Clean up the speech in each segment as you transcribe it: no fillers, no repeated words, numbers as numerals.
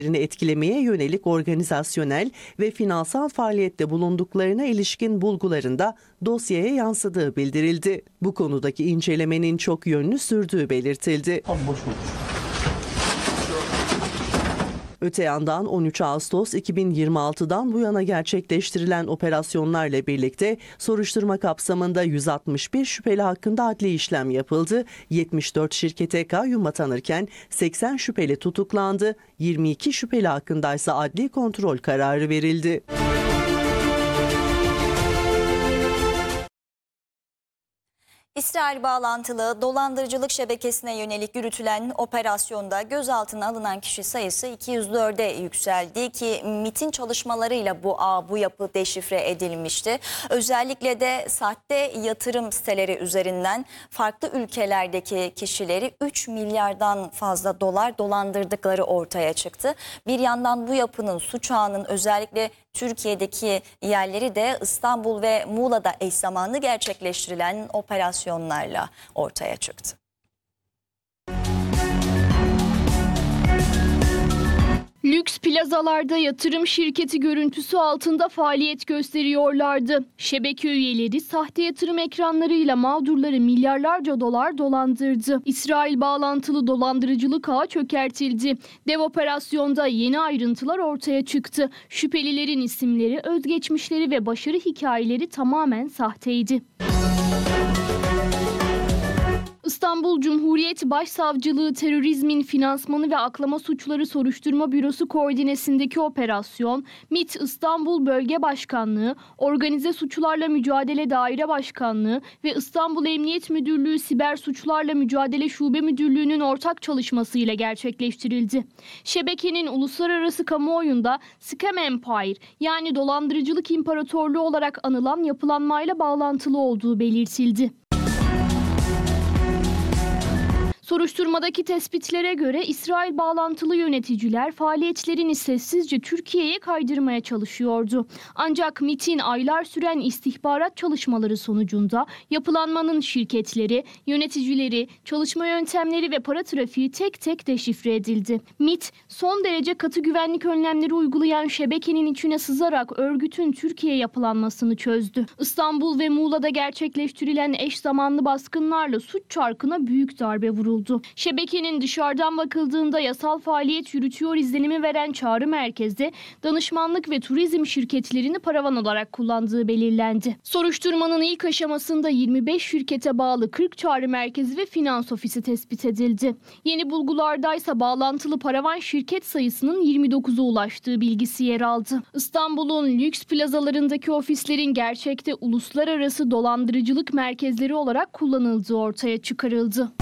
etkilemeye yönelik organizasyonel ve finansal faaliyette bulunduklarına ilişkin bulgularında dosyaya yansıdığı bildirildi. Bu konudaki incelemenin çok yönlü sürdüğü belirtildi. Öte yandan 13 Ağustos 2026'dan bu yana gerçekleştirilen operasyonlarla birlikte soruşturma kapsamında 161 şüpheli hakkında adli işlem yapıldı. 74 şirkete kayyum atanırken 80 şüpheli tutuklandı. 22 şüpheli hakkındaysa adli kontrol kararı verildi. İsrail bağlantılı dolandırıcılık şebekesine yönelik yürütülen operasyonda gözaltına alınan kişi sayısı 204'e yükseldi ki MİT'in çalışmalarıyla bu yapı deşifre edilmişti. Özellikle de sahte yatırım siteleri üzerinden farklı ülkelerdeki kişileri 3 milyardan fazla dolar dolandırdıkları ortaya çıktı. Bir yandan bu yapının suç ağının özellikle Türkiye'deki yerleri de İstanbul ve Muğla'da eş zamanlı gerçekleştirilen operasyonlarla ortaya çıktı. Lüks plazalarda yatırım şirketi görüntüsü altında faaliyet gösteriyorlardı. Şebeke üyeleri sahte yatırım ekranlarıyla mağdurları milyarlarca dolar dolandırdı. İsrail bağlantılı dolandırıcılık ağı çökertildi. Dev operasyonda yeni ayrıntılar ortaya çıktı. Şüphelilerin isimleri, özgeçmişleri ve başarı hikayeleri tamamen sahteydi. İstanbul Cumhuriyet Başsavcılığı Terörizmin Finansmanı ve Aklama Suçları Soruşturma Bürosu koordinesindeki operasyon, MİT İstanbul Bölge Başkanlığı, Organize Suçlarla Mücadele Daire Başkanlığı ve İstanbul Emniyet Müdürlüğü Siber Suçlarla Mücadele Şube Müdürlüğü'nün ortak çalışmasıyla gerçekleştirildi. Şebekenin uluslararası kamuoyunda Scam Empire yani dolandırıcılık imparatorluğu olarak anılan yapılanmayla bağlantılı olduğu belirtildi. Soruşturmadaki tespitlere göre İsrail bağlantılı yöneticiler faaliyetlerini sessizce Türkiye'ye kaydırmaya çalışıyordu. Ancak MİT'in aylar süren istihbarat çalışmaları sonucunda yapılanmanın şirketleri, yöneticileri, çalışma yöntemleri ve para trafiği tek tek deşifre edildi. MİT, son derece katı güvenlik önlemleri uygulayan şebekenin içine sızarak örgütün Türkiye yapılanmasını çözdü. İstanbul ve Muğla'da gerçekleştirilen eş zamanlı baskınlarla suç çarkına büyük darbe vuruldu. Şebekenin dışarıdan bakıldığında yasal faaliyet yürütüyor izlenimi veren çağrı merkezi, danışmanlık ve turizm şirketlerini paravan olarak kullandığı belirlendi. Soruşturmanın ilk aşamasında 25 şirkete bağlı 40 çağrı merkezi ve finans ofisi tespit edildi. Yeni bulgulardaysa bağlantılı paravan şirket sayısının 29'a ulaştığı bilgisi yer aldı. İstanbul'un lüks plazalarındaki ofislerin gerçekte uluslararası dolandırıcılık merkezleri olarak kullanıldığı ortaya çıkarıldı.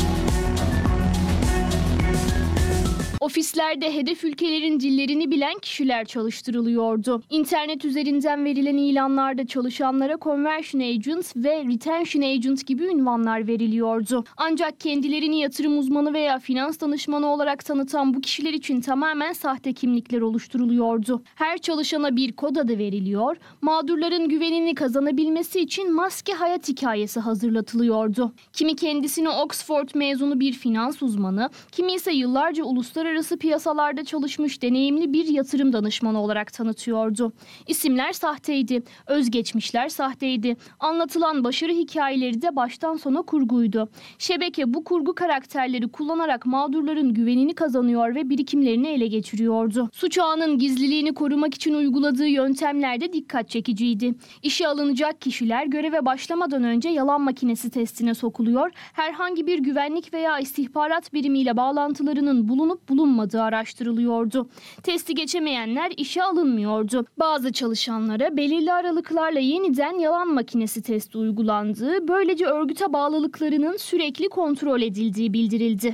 Ofislerde hedef ülkelerin dillerini bilen kişiler çalıştırılıyordu. İnternet üzerinden verilen ilanlarda çalışanlara conversion agent ve retention agent gibi ünvanlar veriliyordu. Ancak kendilerini yatırım uzmanı veya finans danışmanı olarak tanıtan bu kişiler için tamamen sahte kimlikler oluşturuluyordu. Her çalışana bir kod adı veriliyor, mağdurların güvenini kazanabilmesi için maske hayat hikayesi hazırlatılıyordu. Kimi kendisini Oxford mezunu bir finans uzmanı, kimi ise yıllarca uluslararası piyasalarda çalışmış deneyimli bir yatırım danışmanı olarak tanıtıyordu. İsimler sahteydi, özgeçmişler sahteydi. Anlatılan başarı hikayeleri de baştan sona kurguydu. Şebeke bu kurgu karakterleri kullanarak mağdurların güvenini kazanıyor ve birikimlerini ele geçiriyordu. Suç ağının gizliliğini korumak için uyguladığı yöntemler de dikkat çekiciydi. İşe alınacak kişiler göreve başlamadan önce yalan makinesi testine sokuluyor, herhangi bir güvenlik veya istihbarat birimiyle bağlantılarının bulunup bulunmadığı araştırılıyordu. Testi geçemeyenler işe alınmıyordu. Bazı çalışanlara belirli aralıklarla yeniden yalan makinesi testi uygulandığı, böylece örgüte bağlılıklarının sürekli kontrol edildiği bildirildi.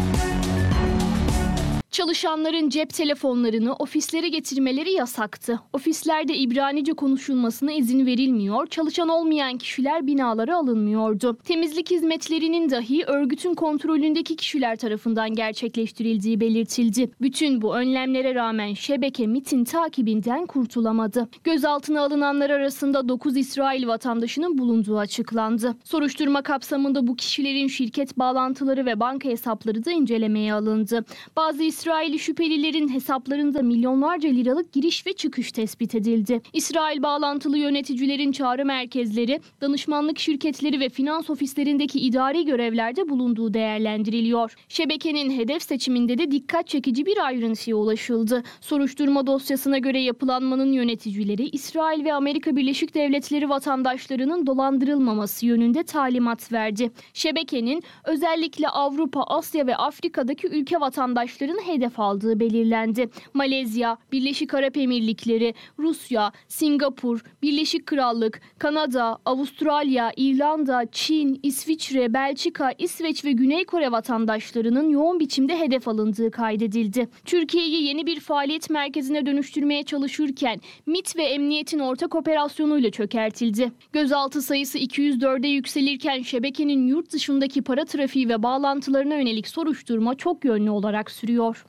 Çalışanların cep telefonlarını ofislere getirmeleri yasaktı. Ofislerde İbranice konuşulmasına izin verilmiyor, çalışan olmayan kişiler binalara alınmıyordu. Temizlik hizmetlerinin dahi örgütün kontrolündeki kişiler tarafından gerçekleştirildiği belirtildi. Bütün bu önlemlere rağmen şebeke MİT'in takibinden kurtulamadı. Gözaltına alınanlar arasında 9 İsrail vatandaşının bulunduğu açıklandı. Soruşturma kapsamında bu kişilerin şirket bağlantıları ve banka hesapları da incelemeye alındı. Bazı İsrail İsrailli şüphelilerin hesaplarında milyonlarca liralık giriş ve çıkış tespit edildi. İsrail bağlantılı yöneticilerin çağrı merkezleri, danışmanlık şirketleri ve finans ofislerindeki idari görevlerde bulunduğu değerlendiriliyor. Şebekenin hedef seçiminde de dikkat çekici bir ayrıntıya ulaşıldı. Soruşturma dosyasına göre yapılanmanın yöneticileri İsrail ve Amerika Birleşik Devletleri vatandaşlarının dolandırılmaması yönünde talimat verdi. Şebekenin özellikle Avrupa, Asya ve Afrika'daki ülke vatandaşlarını hedef aldığı belirlendi. Malezya, Birleşik Arap Emirlikleri, Rusya, Singapur, Birleşik Krallık, Kanada, Avustralya, İrlanda, Çin, İsviçre, Belçika, İsveç ve Güney Kore vatandaşlarının yoğun biçimde hedef alındığı kaydedildi. Türkiye'yi yeni bir faaliyet merkezine dönüştürmeye çalışırken MİT ve emniyetin ortak operasyonuyla çökertildi. Gözaltı sayısı 204'e yükselirken şebekenin yurt dışındaki para trafiği ve bağlantılarına yönelik soruşturma çok yönlü olarak sürüyor.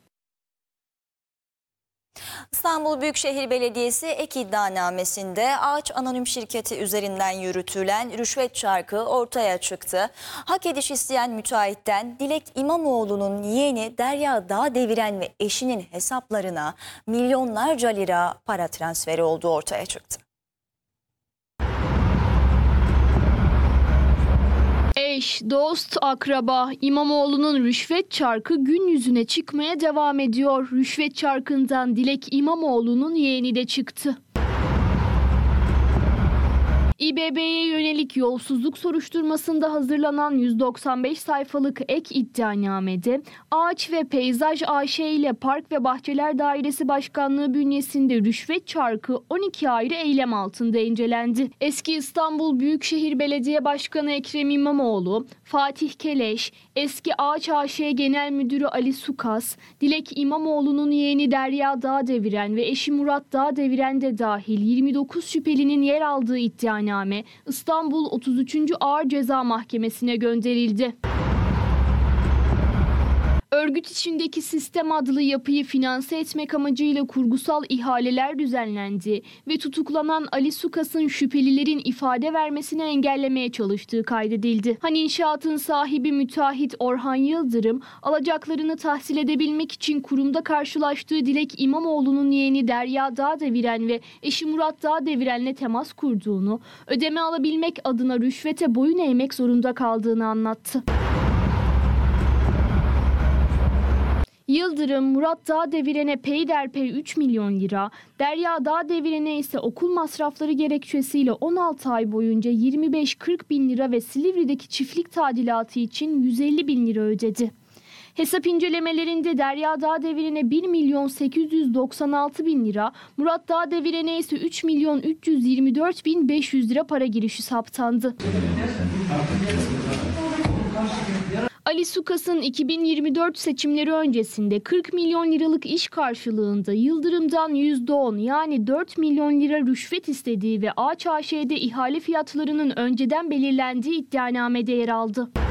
İstanbul Büyükşehir Belediyesi ek iddianamesinde Ağaç Anonim Şirketi üzerinden yürütülen rüşvet çarkı ortaya çıktı. Hak ediş isteyen müteahhitten Dilek İmamoğlu'nun yeğeni Derya Dağdeviren ve eşinin hesaplarına milyonlarca lira para transferi olduğu ortaya çıktı. Eş, dost, akraba, İmamoğlu'nun rüşvet çarkı gün yüzüne çıkmaya devam ediyor. Rüşvet çarkından Dilek İmamoğlu'nun yeğeni de çıktı. İBB'ye yönelik yolsuzluk soruşturmasında hazırlanan 195 sayfalık ek iddianamede Ağaç ve Peyzaj AŞ ile Park ve Bahçeler Dairesi Başkanlığı bünyesinde rüşvet çarkı 12 ayrı eylem altında incelendi. Eski İstanbul Büyükşehir Belediye Başkanı Ekrem İmamoğlu, Fatih Keleş, eski Ağaç AŞ Genel Müdürü Ali Sukas, Dilek İmamoğlu'nun yeğeni Derya Dağdeviren ve eşi Murat Dağdeviren de dahil 29 şüphelinin yer aldığı iddianame İstanbul 33. Ağır Ceza Mahkemesi'ne gönderildi. Örgüt içindeki sistem adlı yapıyı finanse etmek amacıyla kurgusal ihaleler düzenlendi ve tutuklanan Ali Sukas'ın şüphelilerin ifade vermesini engellemeye çalıştığı kaydedildi. İnşaatın sahibi müteahhit Orhan Yıldırım, alacaklarını tahsil edebilmek için kurumda karşılaştığı Dilek İmamoğlu'nun yeğeni Derya Dağdeviren ve eşi Murat Dağdeviren'le temas kurduğunu, ödeme alabilmek adına rüşvete boyun eğmek zorunda kaldığını anlattı. Yıldırım, Murat Dağdeviren'e peyderpey 3 milyon lira, Derya Dağdeviren'e ise okul masrafları gerekçesiyle 16 ay boyunca 25-40 bin lira ve Silivri'deki çiftlik tadilatı için 150 bin lira ödedi. Hesap incelemelerinde Derya Dağdeviren'e 1 milyon 896 bin lira, Murat Dağdeviren'e ise 3 milyon 324 bin 500 lira para girişi saptandı. Ali Sukas'ın 2024 seçimleri öncesinde 40 milyon liralık iş karşılığında Yıldırım'dan %10 yani 4 milyon lira rüşvet istediği ve Ağaç AŞ'de ihale fiyatlarının önceden belirlendiği iddianamede yer aldı.